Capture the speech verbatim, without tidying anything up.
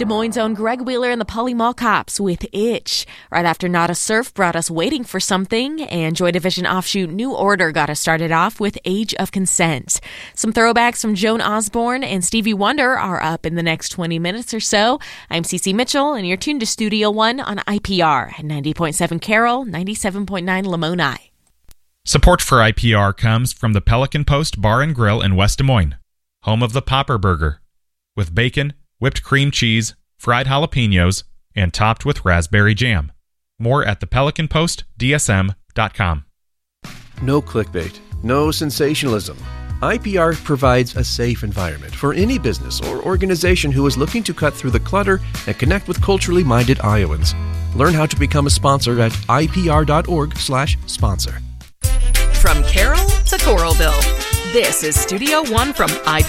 Des Moines' own Greg Wheeler and the Poly Mall Cops with Itch. Right after Not a Surf brought us Waiting for Something, and Joy Division offshoot New Order got us started off with Age of Consent. Some throwbacks from Joan Osborne and Stevie Wonder are up in the next twenty minutes or so. I'm Cece Mitchell, and you're tuned to Studio One on I P R at ninety point seven Carroll, ninety-seven point nine Lamoni. Support for I P R comes from the Pelican Post Bar and Grill in West Des Moines, home of the Popper Burger, with bacon, whipped cream cheese, fried jalapenos, and topped with raspberry jam. More at the pelican post d s m dot com. No clickbait, no sensationalism. I P R provides a safe environment for any business or organization who is looking to cut through the clutter and connect with culturally minded Iowans. Learn how to become a sponsor at I P R dot org slash sponsor. From Carroll to Coralville, this is Studio One from I P R.